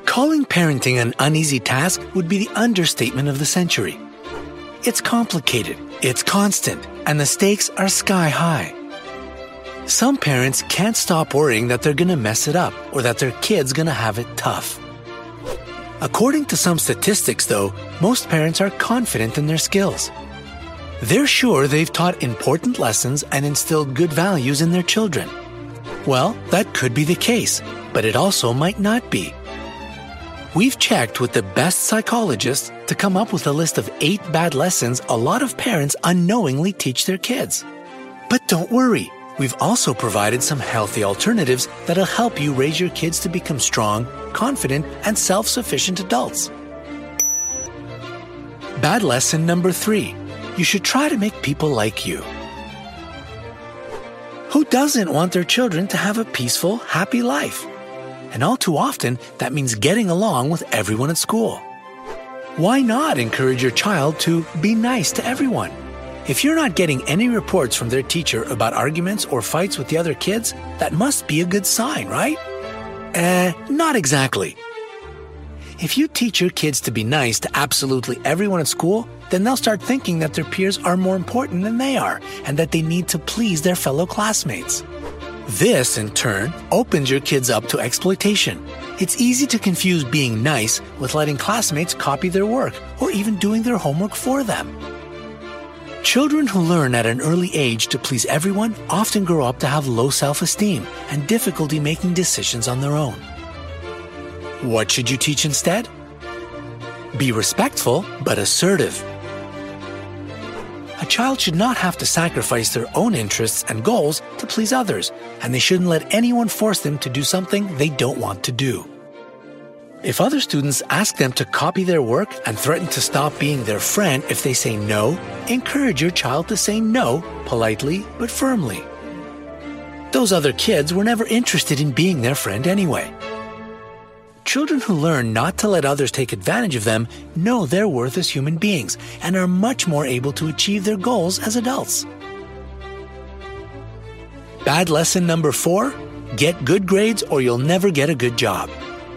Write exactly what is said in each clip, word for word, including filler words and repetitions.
Calling parenting an uneasy task would be the understatement of the century. It's complicated, it's constant, and the stakes are sky high. Some parents can't stop worrying that they're going to mess it up or that their kid's going to have it tough. According to some statistics, though, most parents are confident in their skills. They're sure they've taught important lessons and instilled good values in their children. Well, that could be the case, but it also might not be. We've checked with the best psychologists to come up with a list of eight bad lessons a lot of parents unknowingly teach their kids. But don't worry, we've also provided some healthy alternatives that'll help you raise your kids to become strong, confident, and self-sufficient adults. Bad lesson number three. You should try to make people like you. Who doesn't want their children to have a peaceful, happy life? And all too often, that means getting along with everyone at school. Why not encourage your child to be nice to everyone? If you're not getting any reports from their teacher about arguments or fights with the other kids, that must be a good sign, right? Eh, not exactly. If you teach your kids to be nice to absolutely everyone at school, then they'll start thinking that their peers are more important than they are and that they need to please their fellow classmates. This, in turn, opens your kids up to exploitation. It's easy to confuse being nice with letting classmates copy their work or even doing their homework for them. Children who learn at an early age to please everyone often grow up to have low self-esteem and difficulty making decisions on their own. What should you teach instead? Be respectful but assertive. A child should not have to sacrifice their own interests and goals to please others, and they shouldn't let anyone force them to do something they don't want to do. If other students ask them to copy their work and threaten to stop being their friend if they say no, encourage your child to say no politely but firmly. Those other kids were never interested in being their friend anyway. Children who learn not to let others take advantage of them know their worth as human beings and are much more able to achieve their goals as adults. Bad lesson number four, get good grades or you'll never get a good job.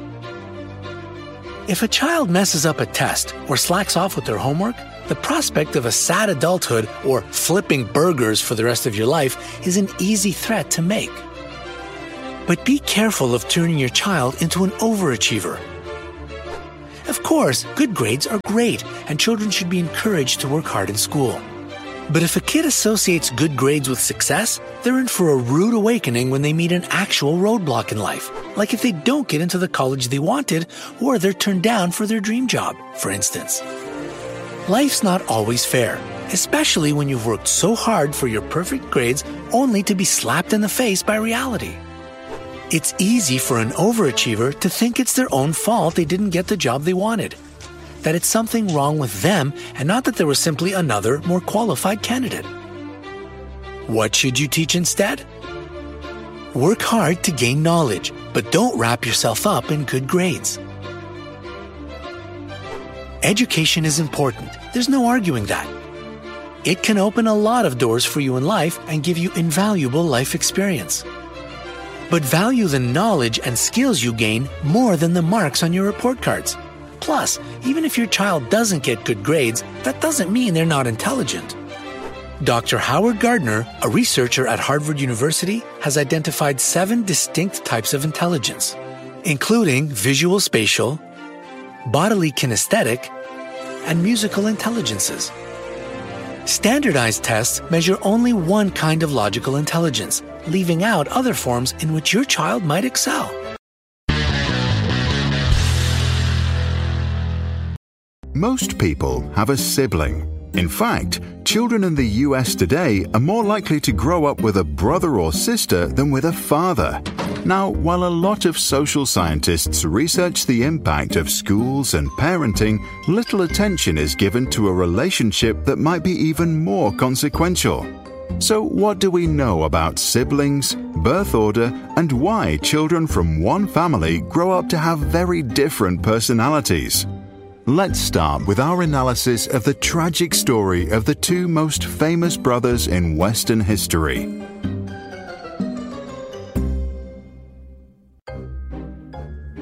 If a child messes up a test or slacks off with their homework, the prospect of a sad adulthood or flipping burgers for the rest of your life is an easy threat to make. But be careful of turning your child into an overachiever. Of course, good grades are great, and children should be encouraged to work hard in school. But if a kid associates good grades with success, they're in for a rude awakening when they meet an actual roadblock in life, like if they don't get into the college they wanted or they're turned down for their dream job, for instance. Life's not always fair, especially when you've worked so hard for your perfect grades only to be slapped in the face by reality. It's easy for an overachiever to think it's their own fault they didn't get the job they wanted, that it's something wrong with them and not that there was simply another, more qualified candidate. What should you teach instead? Work hard to gain knowledge, but don't wrap yourself up in good grades. Education is important. There's no arguing that. It can open a lot of doors for you in life and give you invaluable life experience. But value the knowledge and skills you gain more than the marks on your report cards. Plus, even if your child doesn't get good grades, that doesn't mean they're not intelligent. Doctor Howard Gardner, a researcher at Harvard University, has identified seven distinct types of intelligence, including visual spatial, bodily kinesthetic, and musical intelligences. Standardized tests measure only one kind of logical intelligence, leaving out other forms in which your child might excel. Most people have a sibling. In fact, children in the U S today are more likely to grow up with a brother or sister than with a father. Now, while a lot of social scientists research the impact of schools and parenting, little attention is given to a relationship that might be even more consequential. So, what do we know about siblings, birth order, and why children from one family grow up to have very different personalities? Let's start with our analysis of the tragic story of the two most famous brothers in Western history.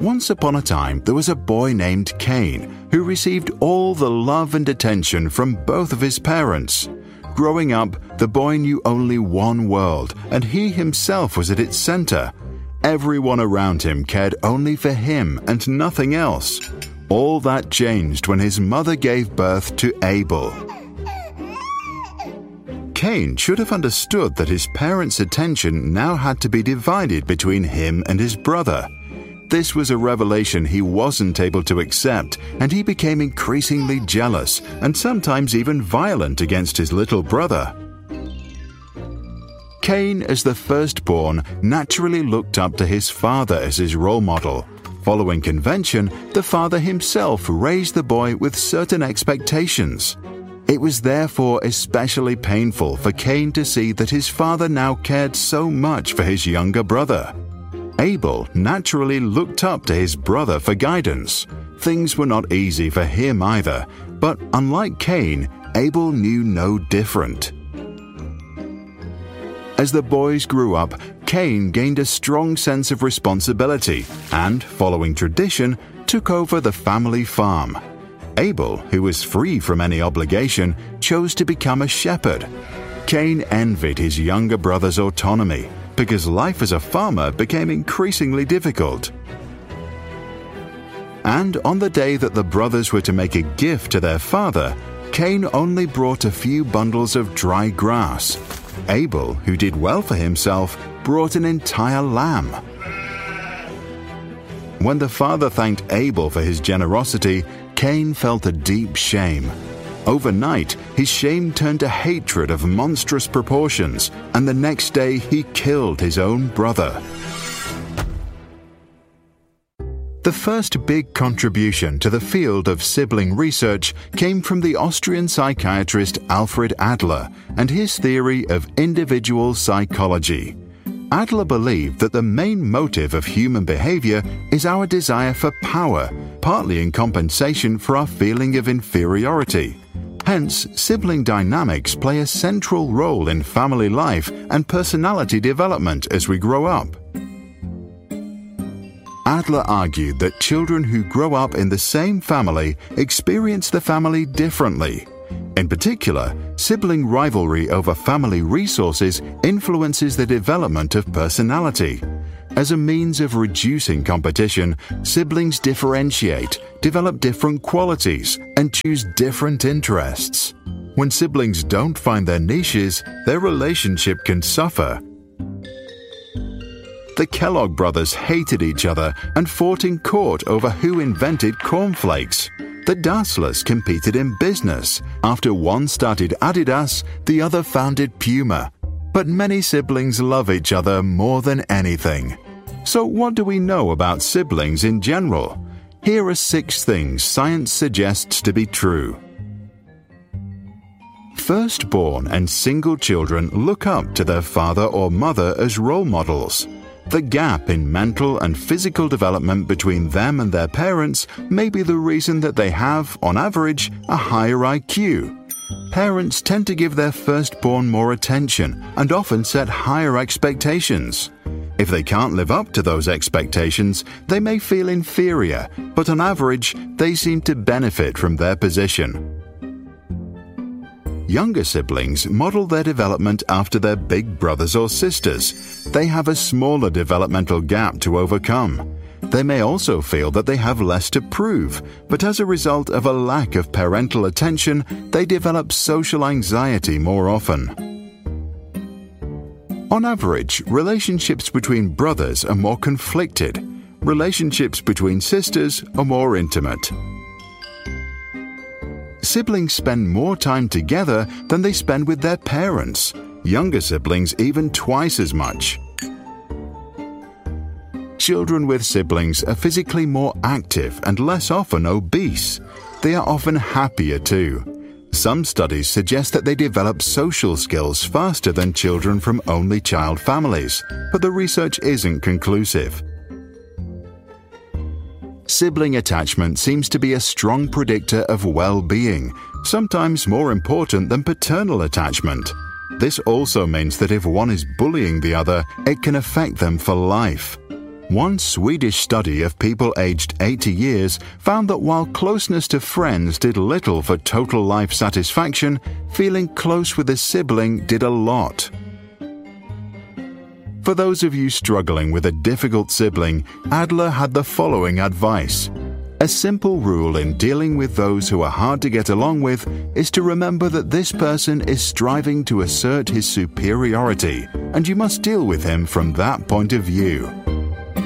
Once upon a time, there was a boy named Cain who received all the love and attention from both of his parents. Growing up, the boy knew only one world, and he himself was at its center. Everyone around him cared only for him and nothing else. All that changed when his mother gave birth to Abel. Cain should have understood that his parents' attention now had to be divided between him and his brother. This was a revelation he wasn't able to accept, and he became increasingly jealous and sometimes even violent against his little brother. Cain, as the firstborn, naturally looked up to his father as his role model. Following convention, the father himself raised the boy with certain expectations. It was therefore especially painful for Cain to see that his father now cared so much for his younger brother. Abel naturally looked up to his brother for guidance. Things were not easy for him either, but unlike Cain, Abel knew no different. As the boys grew up, Cain gained a strong sense of responsibility and, following tradition, took over the family farm. Abel, who was free from any obligation, chose to become a shepherd. Cain envied his younger brother's autonomy, because life as a farmer became increasingly difficult. And on the day that the brothers were to make a gift to their father, Cain only brought a few bundles of dry grass. Abel, who did well for himself, brought an entire lamb. When the father thanked Abel for his generosity, Cain felt a deep shame. Overnight, his shame turned to hatred of monstrous proportions, and the next day he killed his own brother. The first big contribution to the field of sibling research came from the Austrian psychiatrist Alfred Adler and his theory of individual psychology. Adler believed that the main motive of human behavior is our desire for power, partly in compensation for our feeling of inferiority. Hence, sibling dynamics play a central role in family life and personality development as we grow up. Adler argued that children who grow up in the same family experience the family differently. In particular, sibling rivalry over family resources influences the development of personality. As a means of reducing competition, siblings differentiate, develop different qualities, and choose different interests. When siblings don't find their niches, their relationship can suffer. The Kellogg brothers hated each other and fought in court over who invented cornflakes. The Dasslers competed in business. After one started Adidas, the other founded Puma. But many siblings love each other more than anything. So what do we know about siblings in general? Here are six things science suggests to be true. Firstborn and single children look up to their father or mother as role models. The gap in mental and physical development between them and their parents may be the reason that they have, on average, a higher I Q. Parents tend to give their firstborn more attention and often set higher expectations. If they can't live up to those expectations, they may feel inferior, but on average, they seem to benefit from their position. Younger siblings model their development after their big brothers or sisters. They have a smaller developmental gap to overcome. They may also feel that they have less to prove, but as a result of a lack of parental attention, they develop social anxiety more often. On average, relationships between brothers are more conflicted. Relationships between sisters are more intimate. Siblings spend more time together than they spend with their parents. Younger siblings even twice as much. Children with siblings are physically more active and less often obese. They are often happier too. Some studies suggest that they develop social skills faster than children from only child families, but the research isn't conclusive. Sibling attachment seems to be a strong predictor of well-being, sometimes more important than paternal attachment. This also means that if one is bullying the other, it can affect them for life. One Swedish study of people aged eighty years found that while closeness to friends did little for total life satisfaction, feeling close with a sibling did a lot. For those of you struggling with a difficult sibling, Adler had the following advice. A simple rule in dealing with those who are hard to get along with is to remember that this person is striving to assert his superiority, and you must deal with him from that point of view.